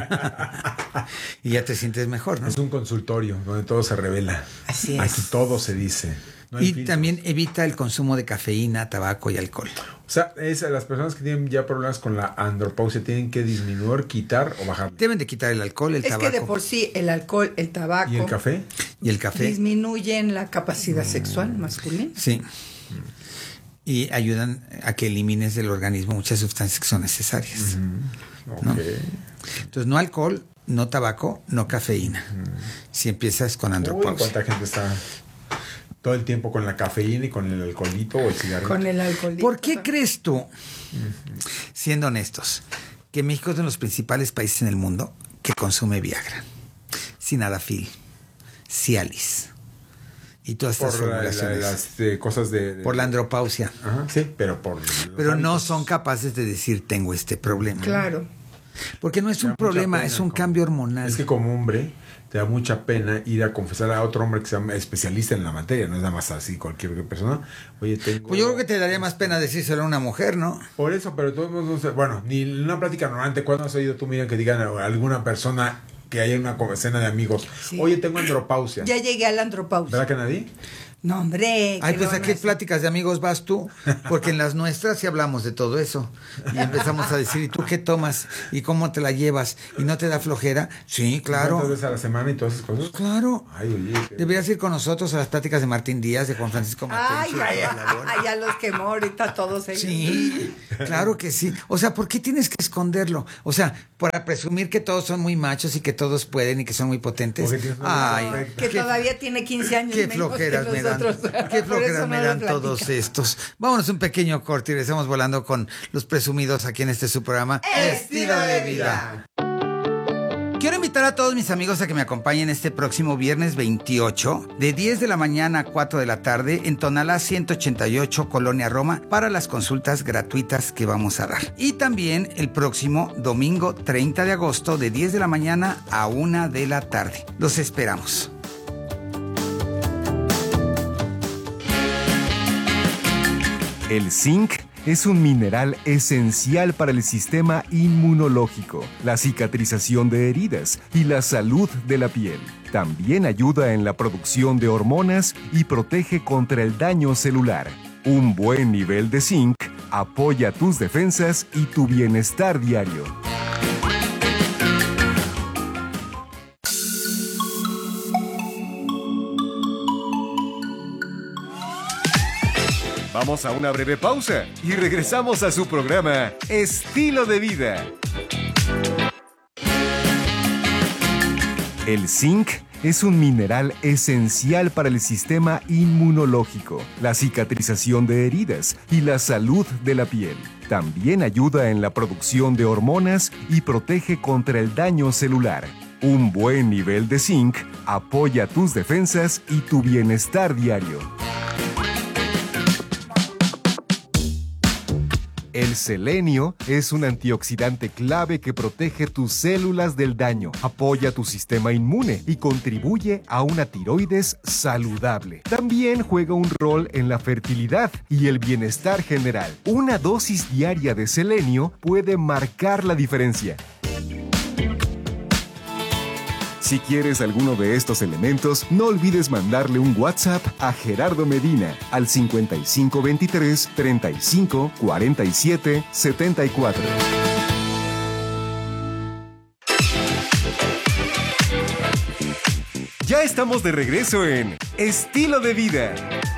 Y ya te sientes mejor, ¿no? Es un consultorio donde todo se revela. Así es. Aquí todo se dice. No y filtros. También evita el consumo de cafeína, tabaco y alcohol. O sea, es, las personas que tienen ya problemas con la andropausia tienen que disminuir, quitar o bajar. Deben de quitar el alcohol, el es tabaco. Es que de por sí el alcohol, el tabaco. ¿Y el café? Y el café. Disminuyen la capacidad mm. sexual masculina. Sí. Y ayudan a que elimines del organismo muchas sustancias que son necesarias. Mm-hmm. Okay. ¿No? Entonces, no alcohol, no tabaco, no cafeína. Mm. Si empiezas con andropausia. Uy, ¿cuánta gente está todo el tiempo con la cafeína y con el alcoholito o el cigarrito? Con el alcoholito. ¿Por qué crees tú, mm-hmm. siendo honestos, que México es uno de los principales países en el mundo que consume Viagra, Sildenafil, Cialis y todas estas por formulaciones? La, la, las eh, cosas de, de... Por la andropausia. Ajá, sí, pero por... Pero no son capaces de decir, tengo este problema. Claro. porque no es un problema, pena, es un como, cambio hormonal. Es que como hombre te da mucha pena ir a confesar a otro hombre que sea especialista en la materia, no es nada más así cualquier persona. Oye, tengo... Pues yo creo que te daría más pena decírselo a una mujer, ¿no? Por eso, pero todos no sé, bueno, ni en una plática normalmente, ¿cuándo has oído tú, Miriam, que digan a alguna persona que haya una escena de amigos, sí. Oye, tengo andropausia? Ya llegué a la andropausia. ¿Verdad que nadie? No, hombre. Ay, pues a qué pláticas de amigos vas tú, porque en las nuestras sí hablamos de todo eso. Y empezamos a decir, ¿y tú qué tomas? ¿Y cómo te la llevas? ¿Y no te da flojera? Sí, claro. ¿Cuántas veces a la semana y todas esas cosas? Claro. Ay, oye. Qué... Deberías ir con nosotros a las pláticas de Martín Díaz, de Juan Francisco Matencho. Ay, ay, ay, ya los quemó ahorita todos ellos. Sí, claro que sí. O sea, ¿por qué tienes que esconderlo? O sea, para presumir que todos son muy machos y que todos pueden y que son muy potentes. Ay, que qué, todavía tiene quince años qué menos flojeras que me dan. Qué flojeras me dan todos estos. Vámonos un pequeño corte y regresamos volando con los presumidos aquí en este su programa Estilo de Vida. Quiero invitar a todos mis amigos a que me acompañen este próximo viernes veintiocho, de diez de la mañana a cuatro de la tarde, en Tonalá ciento ochenta y ocho, Colonia Roma, para las consultas gratuitas que vamos a dar. Y también el próximo domingo treinta de agosto, de diez de la mañana a una de la tarde. Los esperamos. El zinc es un mineral esencial para el sistema inmunológico, la cicatrización de heridas y la salud de la piel. También ayuda en la producción de hormonas y protege contra el daño celular. Un buen nivel de zinc apoya tus defensas y tu bienestar diario. Vamos a una breve pausa y regresamos a su programa Estilo de Vida. El zinc es un mineral esencial para el sistema inmunológico, la cicatrización de heridas y la salud de la piel. También ayuda en la producción de hormonas y protege contra el daño celular. Un buen nivel de zinc apoya tus defensas y tu bienestar diario. El selenio es un antioxidante clave que protege tus células del daño, apoya tu sistema inmune y contribuye a una tiroides saludable. También juega un rol en la fertilidad y el bienestar general. Una dosis diaria de selenio puede marcar la diferencia. Si quieres alguno de estos elementos, no olvides mandarle un WhatsApp a Gerardo Medina al cincuenta y cinco veintitrés, treinta y cinco, cuarenta y siete, setenta y cuatro. Ya estamos de regreso en Estilo de Vida.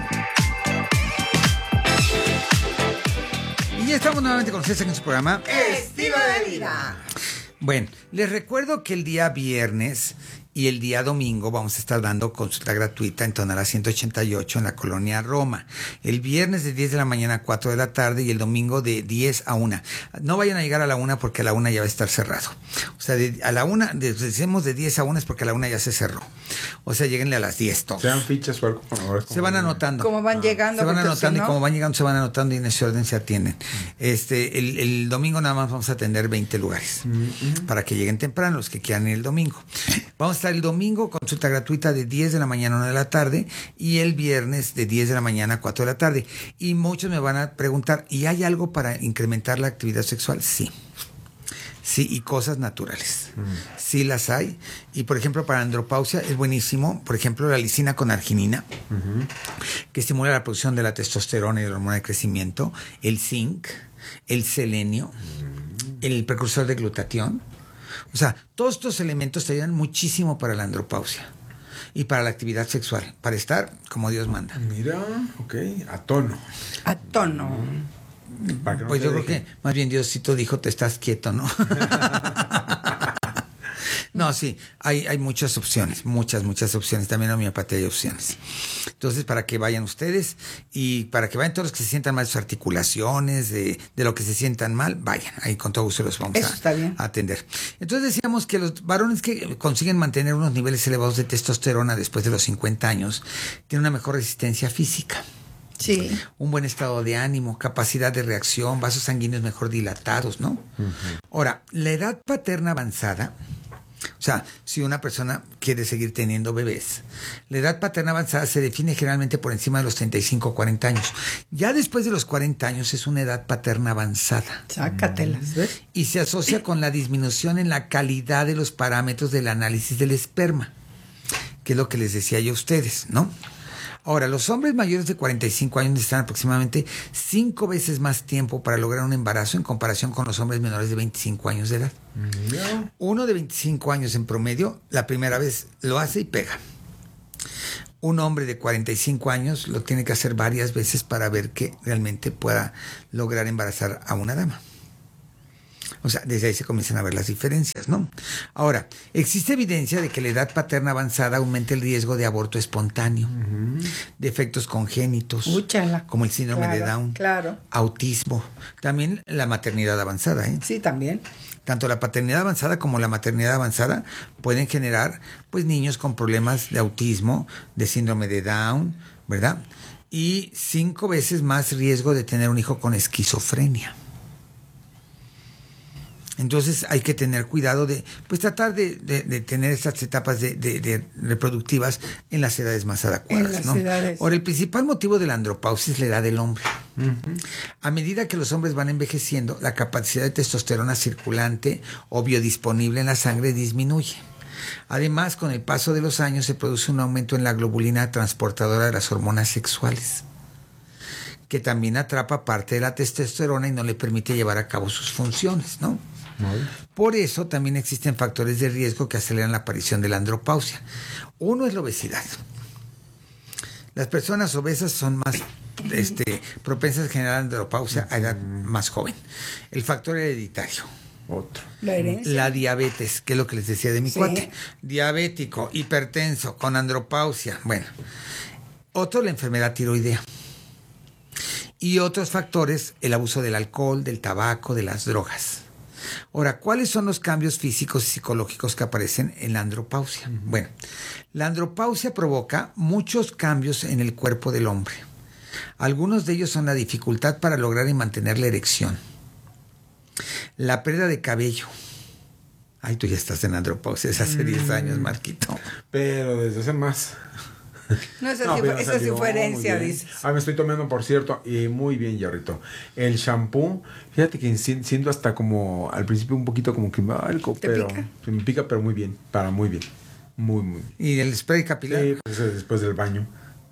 Y ya estamos nuevamente con ustedes en su programa Estilo de Vida. Bueno, les recuerdo que el día viernes y el día domingo vamos a estar dando consulta gratuita en Tonalá ciento ochenta y ocho en la Colonia Roma. El viernes de diez de la mañana a cuatro de la tarde y el domingo de diez a una. No vayan a llegar a la una porque a la una ya va a estar cerrado. O sea, de, a la una, de, decimos de diez a una es porque a la una ya se cerró. O sea, lleguenle a las diez todos. ¿Se dan fichas o algo? Se van anotando. Como van llegando. Se van anotando y como van llegando se van anotando y en ese orden se atienden. Este, el, el domingo nada más vamos a atender veinte lugares mm-hmm. para que lleguen temprano los que quieran ir el domingo. Vamos a estar el domingo, consulta gratuita de diez de la mañana a una de la tarde y el viernes de diez de la mañana a cuatro de la tarde. Y muchos me van a preguntar, ¿y hay algo para incrementar la actividad sexual? Sí. Sí, y cosas naturales. Mm. Sí las hay. Y, por ejemplo, para andropausia es buenísimo. Por ejemplo, la lisina con arginina, uh-huh. que estimula la producción de la testosterona y la hormona de crecimiento. El zinc, el selenio, uh-huh. el precursor de glutatión. O sea, todos estos elementos te ayudan muchísimo para la andropausia y para la actividad sexual, para estar como Dios manda. Mira, ok, a tono. A tono. Mm. No pues yo deje. Creo que más bien Diosito dijo, te estás quieto, ¿no? No, sí, hay, hay muchas opciones, muchas, muchas opciones. También en homeopatía hay opciones. Entonces, para que vayan ustedes y para que vayan todos los que se sientan mal de sus articulaciones, de, de lo que se sientan mal, vayan. Ahí con todo gusto los vamos Eso a, está bien. a atender. Entonces decíamos que los varones que consiguen mantener unos niveles elevados de testosterona después de los cincuenta años tienen una mejor resistencia física. Sí. Un buen estado de ánimo, capacidad de reacción, vasos sanguíneos mejor dilatados, ¿no? Uh-huh. Ahora, la edad paterna avanzada, o sea, si una persona quiere seguir teniendo bebés, la edad paterna avanzada se define generalmente por encima de los treinta y cinco o cuarenta años. Ya después de los cuarenta años es una edad paterna avanzada. Sácatelas, ¿ves? Y se asocia con la disminución en la calidad de los parámetros del análisis del esperma, que es lo que les decía yo a ustedes, ¿no? Ahora, los hombres mayores de cuarenta y cinco años necesitan aproximadamente cinco veces más tiempo para lograr un embarazo en comparación con los hombres menores de veinticinco años de edad. Yeah. Uno de veinticinco años en promedio, la primera vez lo hace y pega. Un hombre de cuarenta y cinco años lo tiene que hacer varias veces para ver que realmente pueda lograr embarazar a una dama. O sea, desde ahí se comienzan a ver las diferencias, ¿no? Ahora, existe evidencia de que la edad paterna avanzada aumenta el riesgo de aborto espontáneo, uh-huh. defectos congénitos, Úchala. como el síndrome claro, de Down, claro. autismo, también la maternidad avanzada, ¿eh? Sí, también. Tanto la paternidad avanzada como la maternidad avanzada pueden generar, pues, niños con problemas de autismo, de síndrome de Down, ¿verdad? Y cinco veces más riesgo de tener un hijo con esquizofrenia. Entonces hay que tener cuidado de, pues tratar de, de, de tener estas etapas de, de, de reproductivas en las edades más adecuadas, en las ¿no? edades. Ahora, el principal motivo de la andropausia es la edad del hombre. Uh-huh. A medida que los hombres van envejeciendo, la capacidad de testosterona circulante o biodisponible en la sangre disminuye. Además, con el paso de los años se produce un aumento en la globulina transportadora de las hormonas sexuales, que también atrapa parte de la testosterona y no le permite llevar a cabo sus funciones, ¿no? Por eso también existen factores de riesgo que aceleran la aparición de la andropausia. Uno es la obesidad. Las personas obesas son más este, propensas a generar andropausia a edad más joven. El factor hereditario. Otro. La herencia. La diabetes, que es lo que les decía de mi sí. cuate. Diabético, hipertenso, con andropausia. Bueno, otro, la enfermedad tiroidea. Y otros factores, el abuso del alcohol, del tabaco, de las drogas. Ahora, ¿cuáles son los cambios físicos y psicológicos que aparecen en la andropausia? Uh-huh. Bueno, la andropausia provoca muchos cambios en el cuerpo del hombre. Algunos de ellos son la dificultad para lograr y mantener la erección, la pérdida de cabello. Ay, tú ya estás en andropausia desde hace diez mm. años, Marquito. Pero desde hace más... No, esa no, sí, fue, esa sí fue herencia, dices. Ah, me estoy tomando, por cierto, y muy bien, Yarrito. El shampoo, fíjate que siento hasta como, al principio un poquito como que algo, pero pica? me pica, pero muy bien, para muy bien. Muy, muy bien. ¿Y el spray capilar? Sí, pues después del baño.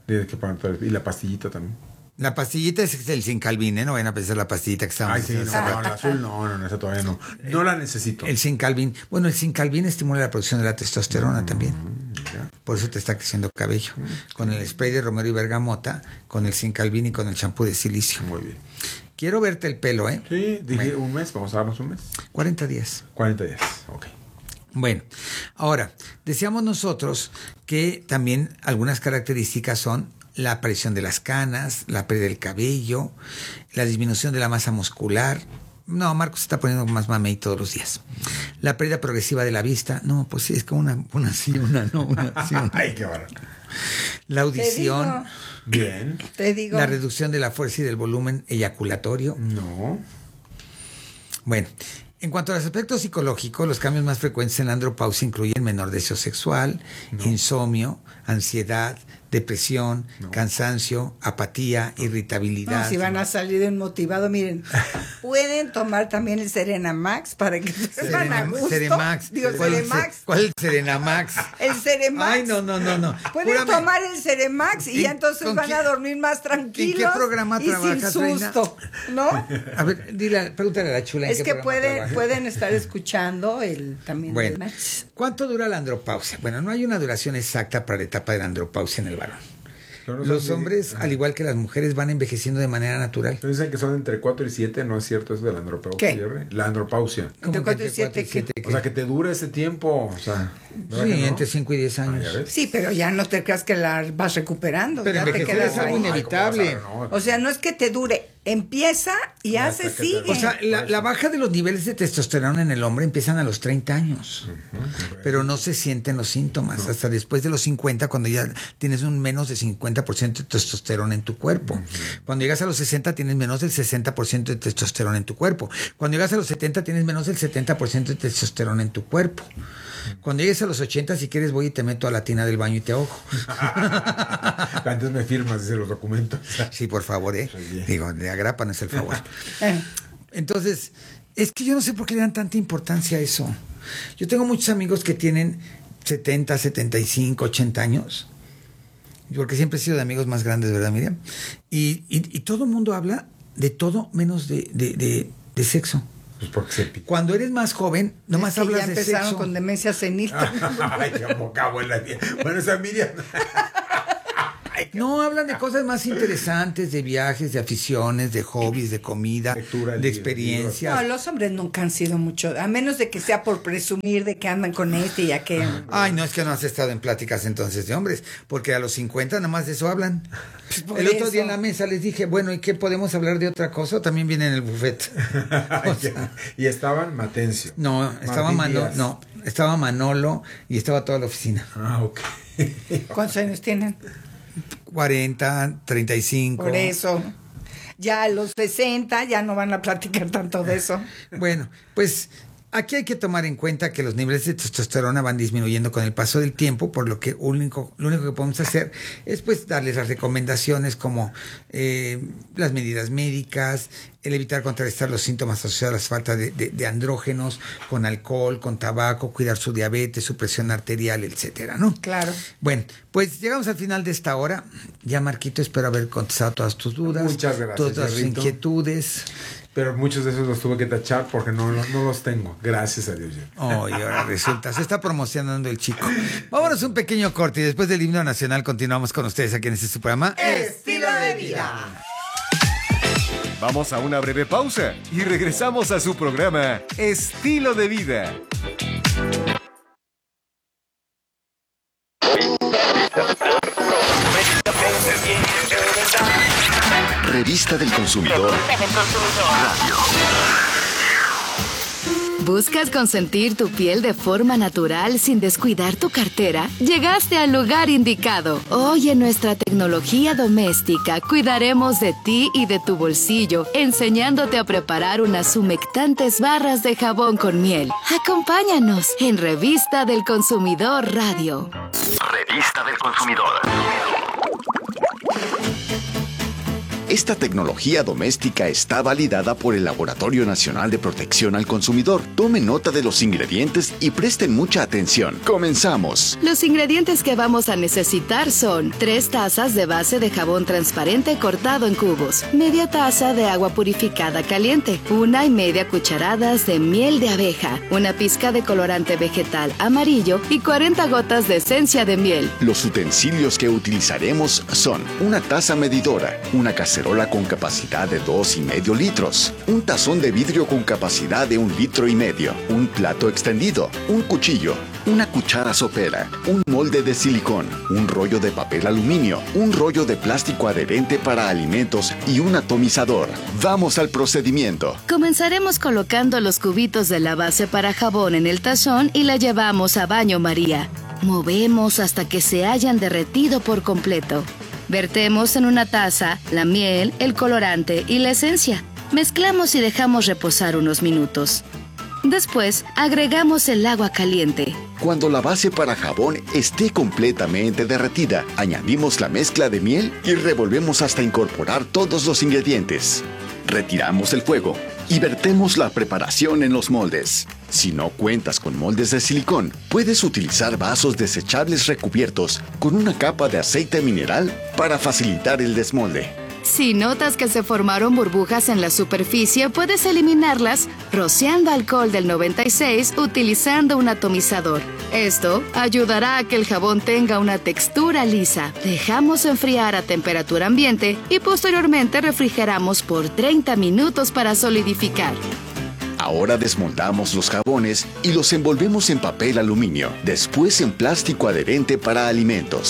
Y la pastillita también. La pastillita es el Sincalvin, ¿eh? No vayan a pensar la pastillita que estamos Ay, sí, no, no, la azul no, no, no, esa todavía no. No la necesito. El Sincalvin. Bueno, el Sincalvin estimula la producción de la testosterona mm, también. Ya. Por eso te está creciendo cabello. Mm, con el spray de romero y bergamota, con el Sincalvin y con el champú de silicio. Muy bien. Quiero verte el pelo, ¿eh? Sí, dije un mes, vamos a darnos un mes. cuarenta días. cuarenta días, ok. Bueno, ahora, decíamos nosotros que también algunas características son la aparición de las canas, la pérdida del cabello, la disminución de la masa muscular. No, Marcos se está poniendo más mamey todos los días. La pérdida progresiva de la vista. No, pues sí, es como una, una sí, una no, una sí, una. Ay, qué barro. La audición. Te digo. Bien. Te digo. La reducción de la fuerza y del volumen eyaculatorio. No. Bueno, en cuanto a los aspectos psicológicos, los cambios más frecuentes en la andropausia incluyen menor deseo sexual, no. insomnio, ansiedad, depresión, no. cansancio, apatía, irritabilidad. No, si van a salir desmotivados, miren, pueden tomar también el Serenamax para que sepan a gusto. Seremax. Digo, ¿Cuál, Seremax. ¿Cuál es el Serenamax? El Seremax. Ay, no, no, no, no. Pueden Júrame. tomar el Seremax y ya entonces van qué, a dormir más tranquilos. ¿En qué programa y trabajas, sin susto, Reina? ¿no? A ver, dile, pregúntale a la chula. Es ¿en qué que pueden, trabajas? pueden estar escuchando el también bueno, el match. ¿Cuánto dura la andropausia? Bueno, no hay una duración exacta para la etapa de la andropausia en el varón. Los hombres, al igual que las mujeres, van envejeciendo de manera natural. Pero dicen que son entre cuatro y siete, ¿no es cierto eso de la andropausia? ¿Qué? La andropausia. Entre cuatro y siete, ¿qué? O sea, que te dura ese tiempo. O sea, sí, no? Entre cinco y diez años. Ah, sí, pero ya no te creas que la vas recuperando. Pero ya te quedas es algo ahí. inevitable. No. O sea, no es que te dure empieza y hace, sigue. O sea, la, la baja de los niveles de testosterona en el hombre empiezan a los treinta años, uh-huh. pero no se sienten los síntomas no. hasta después de los cincuenta, cuando ya tienes un menos de cincuenta por ciento de testosterona en tu cuerpo. Uh-huh. Cuando llegas a los sesenta tienes menos del sesenta por ciento de testosterona en tu cuerpo. Cuando llegas a los setenta tienes menos del setenta por ciento de testosterona en tu cuerpo. Cuando llegues a los ochenta, si quieres voy y te meto a la tina del baño y te ahogo. Antes me firmas, dice los documentos. Sí, por favor, ¿eh? Digo, de agrapa no es el favor. Entonces, es que yo no sé por qué le dan tanta importancia a eso. Yo tengo muchos amigos que tienen setenta, setenta y cinco, ochenta años. Porque siempre he sido de amigos más grandes, ¿verdad, Miriam? Y, y, y todo el mundo habla de todo menos de, de, de, de sexo. Pues porque se pica. Cuando eres más joven, nomás es que hablas ya de sexo. empezaron con demencia senil. Ay, qué poca abuela. Bueno, esa Miriam. No, hablan de cosas más interesantes, de viajes, de aficiones, de hobbies, de comida, Lectura, de experiencias. No, los hombres nunca han sido mucho, a menos de que sea por presumir de que andan con este y aquel. Ay, no, es que no has estado en pláticas entonces de hombres, porque a los cincuenta nada más de eso hablan. Pues el otro eso. día en la mesa les dije, bueno, ¿y qué podemos hablar de otra cosa? ¿O también viene en el buffet? O sea, y estaban Matencio. No, estaba Manolo, no, estaba Manolo y estaba toda la oficina. Ah, ok. ¿Cuántos años tienen? cuarenta, treinta y cinco. Por eso. Ya a los sesenta ya no van a platicar tanto de eso. Bueno, pues aquí hay que tomar en cuenta que los niveles de testosterona van disminuyendo con el paso del tiempo, por lo que único, lo único que podemos hacer es pues darles las recomendaciones como eh, las medidas médicas, el evitar contrarrestar los síntomas asociados a la falta de, de, de andrógenos, con alcohol, con tabaco, cuidar su diabetes, su presión arterial, etcétera, ¿no? Claro. Bueno, pues llegamos al final de esta hora. Ya, Marquito, espero haber contestado todas tus dudas. Muchas gracias, todas tus inquietudes. Pero muchos de esos los tuve que tachar porque no, no, no los tengo. Gracias a Dios. Oh, y ahora resulta, se está promocionando el chico. Vámonos un pequeño corte y después del himno nacional continuamos con ustedes aquí en este su programa Estilo de Vida. Vamos a una breve pausa y regresamos a su programa Estilo de Vida. Revista del Consumidor Radio. ¿Buscas consentir tu piel de forma natural sin descuidar tu cartera? Llegaste al lugar indicado. Hoy en nuestra tecnología doméstica cuidaremos de ti y de tu bolsillo, enseñándote a preparar unas humectantes barras de jabón con miel. Acompáñanos en Revista del Consumidor Radio. Revista del Consumidor. Esta tecnología doméstica está validada por el Laboratorio Nacional de Protección al Consumidor. Tome nota de los ingredientes y presten mucha atención. ¡Comenzamos! Los ingredientes que vamos a necesitar son tres tazas de base de jabón transparente cortado en cubos, media taza de agua purificada caliente, una y media cucharadas de miel de abeja, una pizca de colorante vegetal amarillo y cuarenta gotas de esencia de miel. Los utensilios que utilizaremos son una taza medidora, una cacerola con capacidad de dos y medio litros, un tazón de vidrio con capacidad de un litro y medio, un plato extendido, un cuchillo, una cuchara sopera, un molde de silicón, un rollo de papel aluminio, un rollo de plástico adherente para alimentos y un atomizador. Vamos al procedimiento. Comenzaremos colocando los cubitos de la base para jabón en el tazón y la llevamos a baño María. Movemos hasta que se hayan derretido por completo. Vertemos en una taza la miel, el colorante y la esencia. Mezclamos y dejamos reposar unos minutos. Después, agregamos el agua caliente. Cuando la base para jabón esté completamente derretida, añadimos la mezcla de miel y revolvemos hasta incorporar todos los ingredientes. Retiramos el fuego y vertemos la preparación en los moldes. Si no cuentas con moldes de silicón, puedes utilizar vasos desechables recubiertos con una capa de aceite mineral para facilitar el desmolde. Si notas que se formaron burbujas en la superficie, puedes eliminarlas rociando alcohol del noventa y seis utilizando un atomizador. Esto ayudará a que el jabón tenga una textura lisa. Dejamos enfriar a temperatura ambiente y posteriormente refrigeramos por treinta minutos para solidificar. Ahora desmoldamos los jabones y los envolvemos en papel aluminio, después en plástico adherente para alimentos.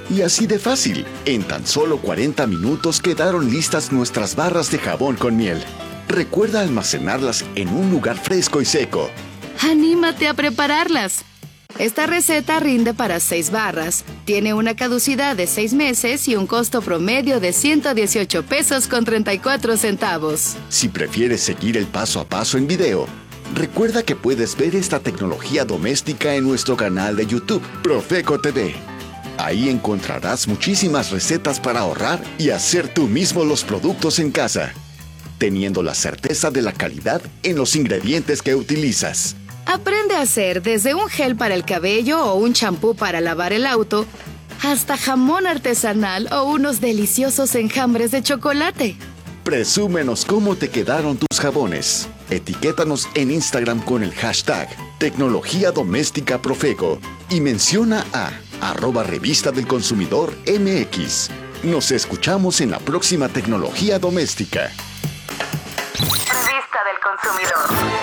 Y así de fácil, en tan solo cuarenta minutos quedaron listas nuestras barras de jabón con miel. Recuerda almacenarlas en un lugar fresco y seco. ¡Anímate a prepararlas! Esta receta rinde para seis barras, tiene una caducidad de seis meses y un costo promedio de ciento dieciocho pesos con treinta y cuatro centavos. Si prefieres seguir el paso a paso en video, recuerda que puedes ver esta tecnología doméstica en nuestro canal de YouTube, Profeco T V. Ahí encontrarás muchísimas recetas para ahorrar y hacer tú mismo los productos en casa, teniendo la certeza de la calidad en los ingredientes que utilizas. Aprende a hacer desde un gel para el cabello o un champú para lavar el auto, hasta jamón artesanal o unos deliciosos enjambres de chocolate. Presúmenos cómo te quedaron tus jabones. Etiquétanos en Instagram con el hashtag Tecnología Doméstica Profeco y menciona a arroba Revista del Consumidor M X. Nos escuchamos en la próxima Tecnología Doméstica. Revista del Consumidor.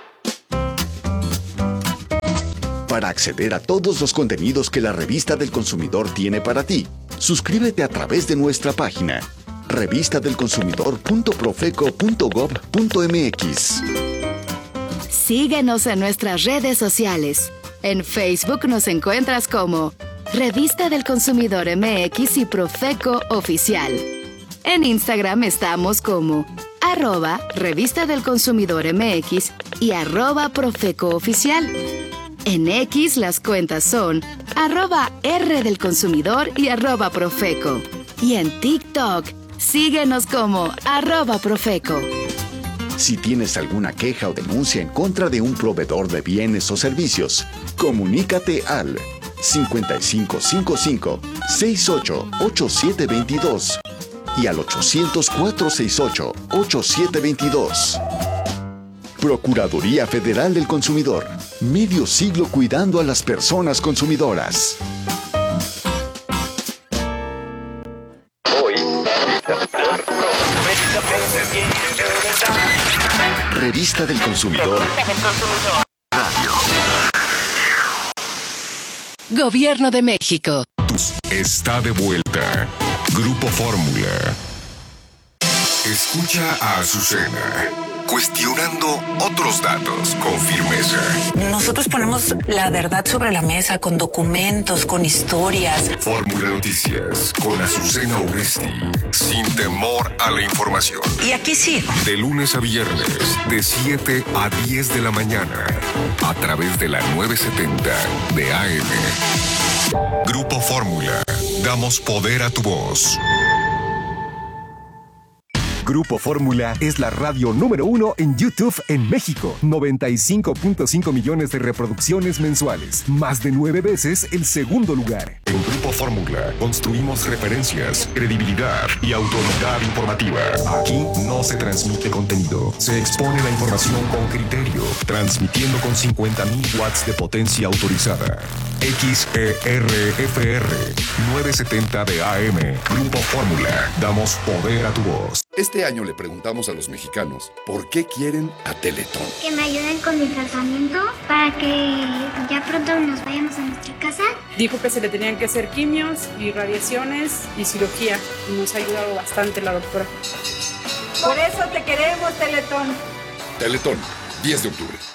Para acceder a todos los contenidos que la Revista del Consumidor tiene para ti, suscríbete a través de nuestra página revista del consumidor punto profeco punto gob punto m x. Síguenos en nuestras redes sociales. En Facebook nos encuentras como Revista del Consumidor M X y Profeco Oficial. En Instagram estamos como arroba Revista del Consumidor M X y arroba Profeco Oficial. En X las cuentas son arroba R del Consumidor y arroba Profeco. Y en TikTok, síguenos como arroba Profeco. Si tienes alguna queja o denuncia en contra de un proveedor de bienes o servicios, comunícate al cincuenta y cinco cincuenta y cinco, sesenta y ocho, ochenta y siete veintidós y al ochocientos, cuatrocientos sesenta y ocho, ochenta y siete veintidós. Procuraduría Federal del Consumidor. Medio siglo cuidando a las personas consumidoras. Hoy. Revista del Consumidor. Radio. Gobierno de México. Está de vuelta. Grupo Fórmula. Escucha a Azucena, cuestionando otros datos con firmeza. Nosotros ponemos la verdad sobre la mesa con documentos, con historias. Fórmula Noticias con Azucena Uresti, sin temor a la información. Y aquí sí. De lunes a viernes, de siete a diez de la mañana, a través de la novecientos setenta de A M. Grupo Fórmula, damos poder a tu voz. Grupo Fórmula es la radio número uno en YouTube en México. noventa y cinco punto cinco millones de reproducciones mensuales. Más de nueve veces el segundo lugar. En Grupo Fórmula construimos referencias, credibilidad y autoridad informativa. Aquí no se transmite contenido. Se expone la información con criterio, transmitiendo con cincuenta mil watts de potencia autorizada. X E R F R novecientos setenta de A M. Grupo Fórmula. Damos poder a tu voz. Este año le preguntamos a los mexicanos por qué quieren a Teletón. Que me ayuden con mi tratamiento para que ya pronto nos vayamos a nuestra casa. Dijo que se le tenían que hacer quimios y radiaciones y cirugía. Y nos ha ayudado bastante la doctora. Por eso te queremos, Teletón. Teletón, diez de octubre.